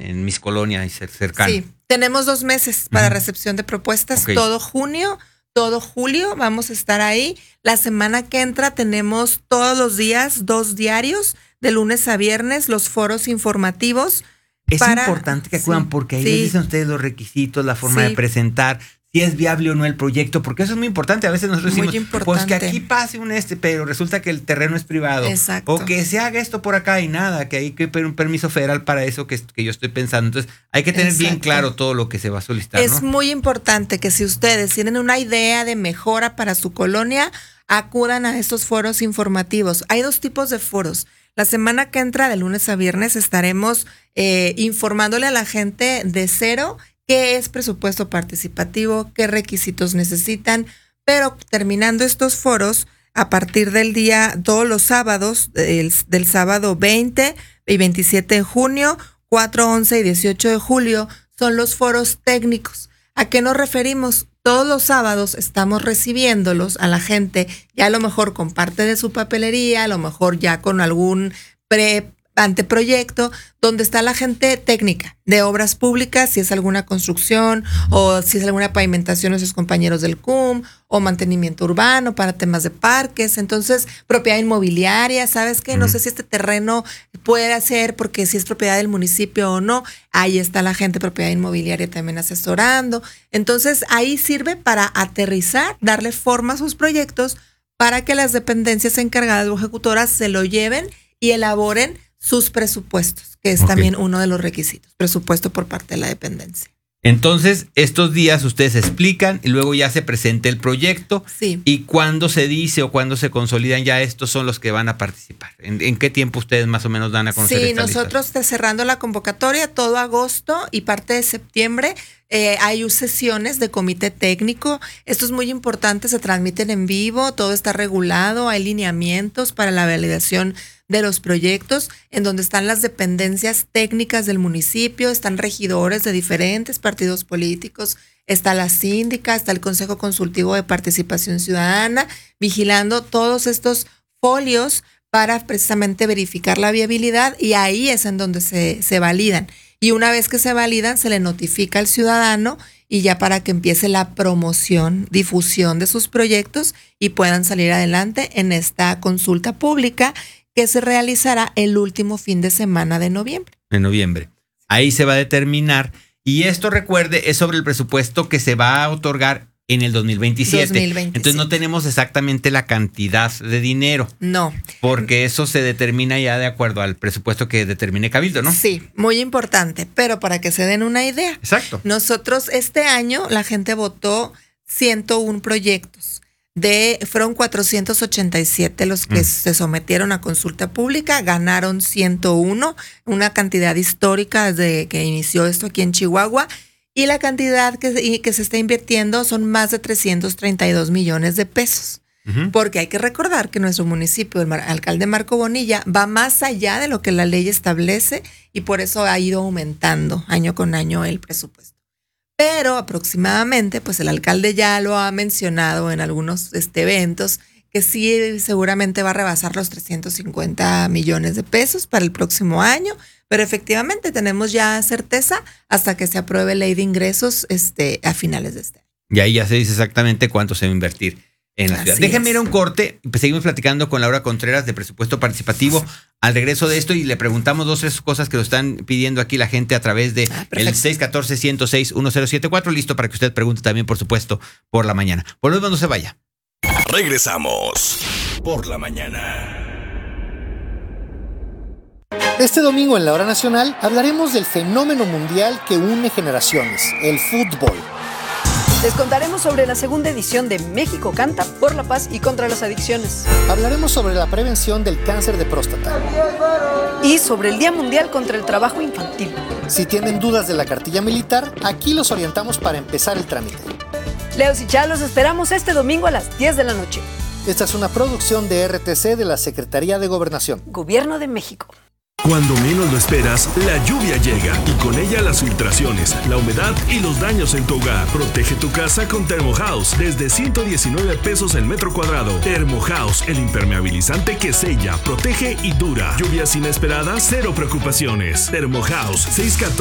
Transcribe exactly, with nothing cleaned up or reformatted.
en mis colonias cercanas. Sí, tenemos dos meses para uh-huh. recepción de propuestas, okay. todo junio, todo julio vamos a estar ahí. La semana que entra tenemos todos los días dos diarios, de lunes a viernes, los foros informativos. Es para, importante que acudan sí, porque ahí sí. les dicen ustedes los requisitos, la forma sí. de presentar, si es viable o no el proyecto, porque eso es muy importante. A veces nosotros muy decimos, importante. pues que aquí pase un este, pero resulta que el terreno es privado. Exacto. O que se haga esto por acá y nada, que hay que pedir un permiso federal para eso que, que yo estoy pensando. Entonces, hay que tener Exacto. bien claro todo lo que se va a solicitar, Es ¿no? muy importante que si ustedes tienen una idea de mejora para su colonia, acudan a estos foros informativos. Hay dos tipos de foros. La semana que entra, de lunes a viernes, estaremos eh, informándole a la gente de cero qué es presupuesto participativo, qué requisitos necesitan, pero terminando estos foros, a partir del día, todos los sábados, del, del sábado veinte y veintisiete de junio, cuatro, once y dieciocho de julio, son los foros técnicos. ¿A qué nos referimos? Todos los sábados estamos recibiéndolos a la gente, ya a lo mejor con parte de su papelería, a lo mejor ya con algún pre anteproyecto, donde está la gente técnica de obras públicas, si es alguna construcción o si es alguna pavimentación de sus compañeros del C U M o mantenimiento urbano para temas de parques. Entonces, propiedad inmobiliaria, ¿sabes qué? No sé si este terreno puede ser porque si es propiedad del municipio o no. Ahí está la gente de propiedad inmobiliaria también asesorando. Entonces, ahí sirve para aterrizar, darle forma a sus proyectos para que las dependencias encargadas o ejecutoras se lo lleven y elaboren sus presupuestos, que es okay. también uno de los requisitos, presupuesto por parte de la dependencia. Entonces, estos días ustedes explican y luego ya se presenta el proyecto. Sí. Y cuando se dice o cuando se consolidan ya estos son los que van a participar. ¿En, en qué tiempo ustedes más o menos dan a conocer Sí, estas nosotros listas? cerrando la convocatoria todo agosto y parte de septiembre eh, hay sesiones de comité técnico. Esto es muy importante, se transmiten en vivo, todo está regulado, hay lineamientos para la validación de los proyectos, en donde están las dependencias técnicas del municipio, están regidores de diferentes partidos políticos, está la síndica, está el Consejo Consultivo de Participación Ciudadana, vigilando todos estos folios para precisamente verificar la viabilidad, y ahí es en donde se, se validan. Y una vez que se validan, se le notifica al ciudadano y ya para que empiece la promoción, difusión de sus proyectos y puedan salir adelante en esta consulta pública que se realizará el último fin de semana de noviembre. De noviembre. Ahí se va a determinar. Y esto, recuerde, es sobre el presupuesto que se va a otorgar en el dos mil veintisiete. dos mil veintisiete. Entonces no tenemos exactamente la cantidad de dinero. No. Porque eso se determina ya de acuerdo al presupuesto que determine Cabildo, ¿no? Sí, muy importante. Pero para que se den una idea. Exacto. Nosotros este año la gente votó ciento uno proyectos. De, fueron cuatrocientos ochenta y siete los que mm. se sometieron a consulta pública, ganaron ciento uno, una cantidad histórica desde que inició esto aquí en Chihuahua, y la cantidad que, que se está invirtiendo son más de trescientos treinta y dos millones de pesos. Uh-huh. Porque hay que recordar que nuestro municipio, el alcalde Marco Bonilla, va más allá de lo que la ley establece y por eso ha ido aumentando año con año el presupuesto. Pero aproximadamente, pues el alcalde ya lo ha mencionado en algunos este, eventos, que sí seguramente va a rebasar los trescientos cincuenta millones de pesos para el próximo año, pero efectivamente tenemos ya certeza hasta que se apruebe ley de ingresos este, a finales de este año. Y ahí ya se dice exactamente cuánto se va a invertir en la ciudad. Déjenme ir a un corte, pues seguimos platicando con Laura Contreras de Presupuesto Participativo al regreso de esto y le preguntamos dos tres cosas que lo están pidiendo aquí la gente a través de ah, el seis uno cuatro, uno cero seis, uno cero siete cuatro, listo para que usted pregunte también, por supuesto, por la mañana. Volvemos, no se vaya. Regresamos por la mañana. Este domingo en la Hora Nacional hablaremos del fenómeno mundial que une generaciones, el fútbol. Les contaremos sobre la segunda edición de México Canta por la paz y contra las adicciones. Hablaremos sobre la prevención del cáncer de próstata. Y sobre el Día Mundial contra el Trabajo Infantil. Si tienen dudas de la cartilla militar, aquí los orientamos para empezar el trámite. Leos y Chá, los esperamos este domingo a las diez de la noche. Esta es una producción de R T C de la Secretaría de Gobernación. Gobierno de México. Cuando menos lo esperas, la lluvia llega y con ella las filtraciones, la humedad y los daños en tu hogar. Protege tu casa con Thermohouse desde ciento diecinueve pesos el metro cuadrado. Thermohouse, el impermeabilizante que sella, protege y dura. Lluvias inesperadas, cero preocupaciones. Thermohouse, seis uno cuatro